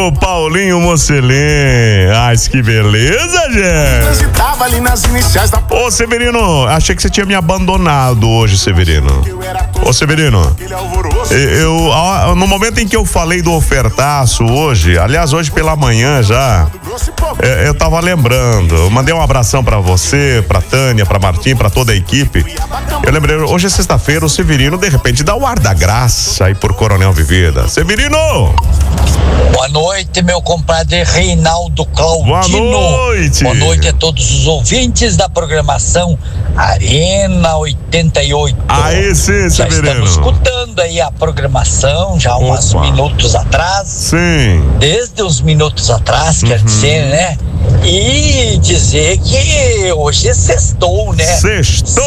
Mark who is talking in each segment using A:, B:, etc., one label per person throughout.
A: do Paulinho Mocelin. Ai, que beleza, gente. Ô, Severino, achei que você tinha me abandonado hoje, Severino. Ô, Severino, no momento em que eu falei do ofertaço hoje, aliás, hoje pela manhã já, eu tava lembrando, eu mandei um abração pra você, pra Tânia, pra Martim, pra toda a equipe. Eu lembrei, hoje é sexta-feira, o Severino de repente dá o ar da graça aí por Coronel Vivida. Severino!
B: Boa noite, meu compadre Reinaldo Claudino.
A: Boa noite.
B: Boa noite a todos os ouvintes da programação Arena 88.
A: Aí sim,
B: já
A: Severino.
B: Estamos escutando aí a programação já há uns minutos atrás.
A: Sim.
B: Desde uns minutos atrás, quer dizer, né? E dizer que hoje é sextou, né?
A: Sextou!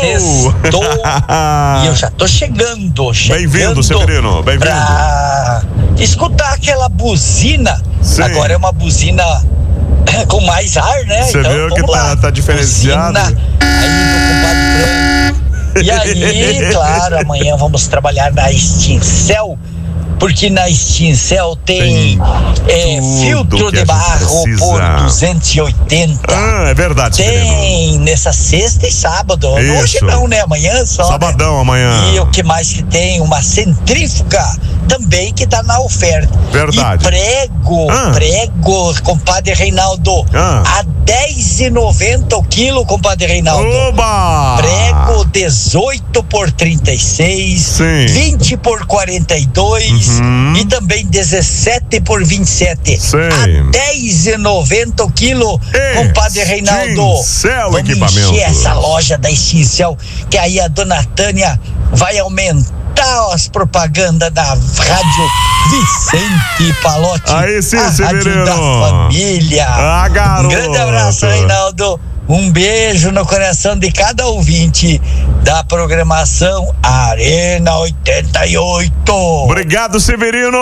B: E eu já tô chegando.
A: Bem-vindo, Severino, bem-vindo.
B: Pra escutar aquela buzina.
A: Sim.
B: Agora é uma buzina com mais ar, né?
A: Você
B: então,
A: viu que tá diferenciado?
B: Buzina aí do compadre Branco. E aí, claro, amanhã vamos trabalhar na Extincel, porque na Extincel tem filtro de barro por 280.
A: É verdade,
B: tem Severino. Nessa sexta e sábado.
A: Isso.
B: Hoje não, né? Amanhã só.
A: Sabadão,
B: né?
A: amanhã.
B: E o que mais que tem? Uma centrífuga também que tá na oferta.
A: Verdade.
B: E prego, compadre Reinaldo, a R$10,90 o quilo, compadre Reinaldo.
A: Oba!
B: Prego 18 por 36,
A: sim.
B: 20 por 42 e também 17 por 27.
A: Sim.
B: A R$10,90 o quilo, compadre Reinaldo.
A: Extincel
B: Vamos encher essa loja da Extincel, que aí a dona Tânia vai aumentar as propagandas da Rádio Vicente Palotti.
A: Aí sim,
B: a
A: Severino.
B: Rádio da Família.
A: Ah, garoto.
B: Um grande abraço, Reinaldo. Um beijo no coração de cada ouvinte da programação Arena 88.
A: Obrigado, Severino.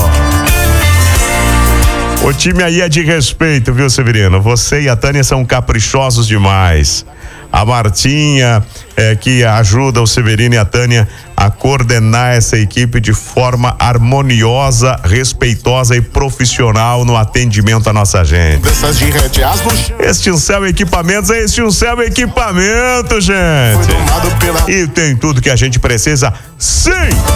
A: O time aí é de respeito, viu, Severino? Você e a Tânia são caprichosos demais. A Martinha, que ajuda o Severino e a Tânia a coordenar essa equipe de forma harmoniosa, respeitosa e profissional no atendimento à nossa gente. Extincel Equipamentos é Extincel Equipamento, gente. E tem tudo que a gente precisa, sim!